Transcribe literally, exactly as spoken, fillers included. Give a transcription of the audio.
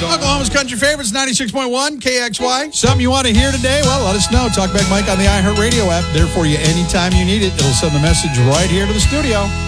Oklahoma's Country Favorites, ninety-six point one K X Y. Something you want to hear today? Well, let us know. Talkback Mike on the iHeartRadio app. There for you anytime you need it. It'll send the message right here to the studio.